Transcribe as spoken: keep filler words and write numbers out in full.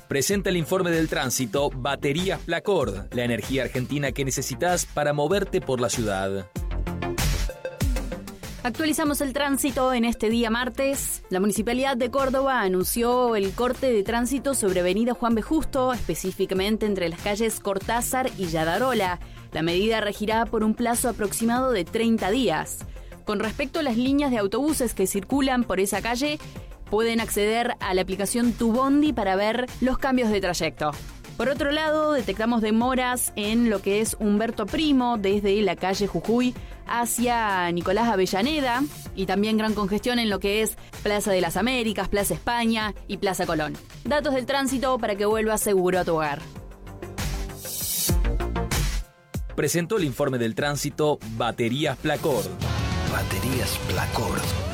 presenta el informe del tránsito Baterías Placord, la energía argentina que necesitas para moverte por la ciudad. Actualizamos el tránsito en este día martes. La Municipalidad de Córdoba anunció el corte de tránsito sobre Avenida Juan B. Justo, específicamente entre las calles Cortázar y Yadarola. La medida regirá por un plazo aproximado de treinta días. Con respecto a las líneas de autobuses que circulan por esa calle, pueden acceder a la aplicación Tu Bondi para ver los cambios de trayecto. Por otro lado, detectamos demoras en lo que es Humberto Primo, desde la calle Jujuy hacia Nicolás Avellaneda, y también gran congestión en lo que es Plaza de las Américas, Plaza España y Plaza Colón. Datos del tránsito para que vuelvas seguro a tu hogar. Presentó el informe del tránsito Baterías Placord. Baterías Placord.